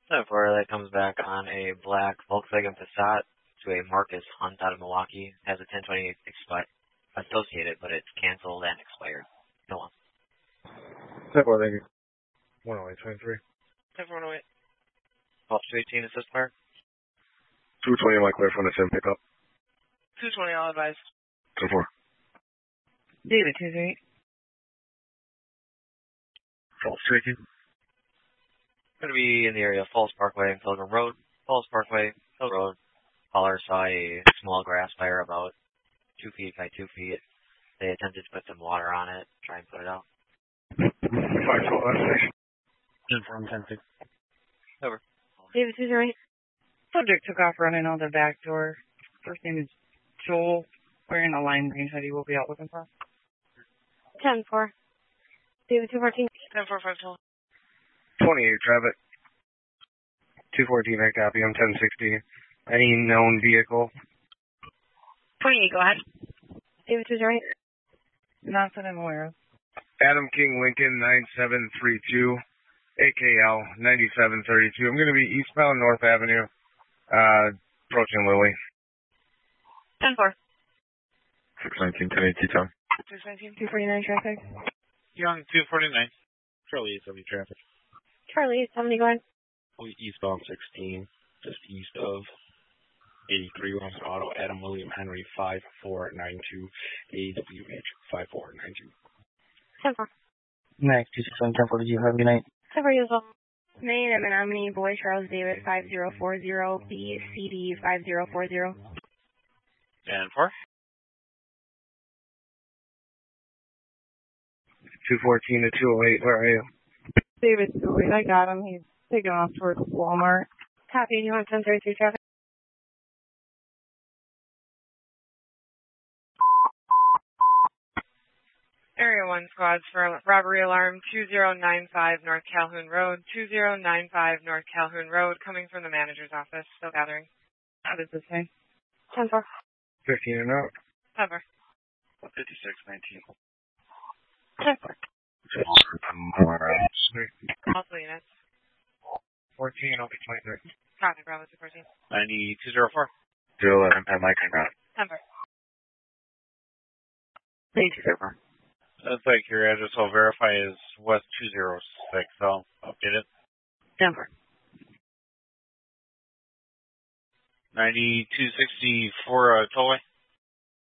Before that comes back on a black Volkswagen Passat to a Marcus Hunt out of Milwaukee. Has a 1020 associated, but it's canceled and expired. No one. 10-4, thank you. 108-23. 10-4-108. Off 218 assist fire. 220 on my clear from the sim pickup. 220 all advised. 10-4. David 238. Falls 218. Going to be in the area of Falls Parkway and Pilgrim Road. Falls Parkway, Pilgrim Road. Caller saw a small grass fire about 2 feet by 2 feet. They attempted to put some water on it, try and put it out. 5-4, last station. 10-4, 10-6. Over. David 208. Subject took off running out the back door. First name is Joel, wearing a lime green hoodie. We'll be out looking for. 10-4. David 214. 10-4-5-12. 28 traffic. 214, I copy. I'm 1060. Any known vehicle? 28, go ahead. David 208. Not that I'm aware of. Adam King Lincoln 9732. AKL 9732. I'm going to be eastbound North Avenue, approaching Lily. 10-4. 619, 1080, Tom. 619, 249 traffic. Young 249. Charlie 870 traffic. Charlie 870, go ahead. Eastbound 16, just east of 83 West Auto, Adam William Henry 5492, AWH 5492. 10-4. Max 261, 10-4, did you have a good night? 10-4, you as well. Main at Menominee, Boy Charles David 5040, BCD 5040. 10-4. 214 to 208, where are you? David 208, I got him. He's taking off towards Walmart. Copy, you want 1033 traffic? Area 1 squads for robbery alarm 2095 North Calhoun Road, 2095 North Calhoun Road, coming from the manager's office, still gathering. How does this say? 10-4. 15 and out. Cover. 5619. 10-4. Multiple units. 14, I'll be 23. Copy, Bravo 214. 9204. 011, Pat Mike, and Grant. 10-4. 8204. That's like your address I'll verify is West 206. I'll update it. 10-4. 9264 tollway.